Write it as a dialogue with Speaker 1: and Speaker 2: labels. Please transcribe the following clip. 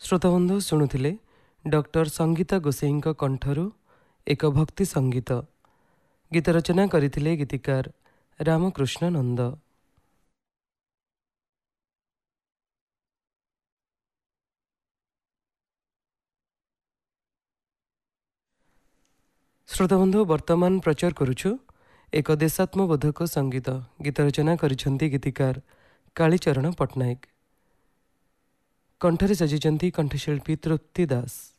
Speaker 1: श्रोताबंधु शुणुले doctor Sangeeta गोसाई कंठरू एक भक्ति संगीत। गीत रचना करथिले गीतिकार रामकृष्ण नंद। श्रोताबंधु वर्तमान प्रचार करुछु एक देशात्मबोधक संगीत। गीत रचना करिसेंती गीतिकार कालीचरण पट्टनायक। कंठरे सजिचंती कंठशिल्पी तृप्ति दास।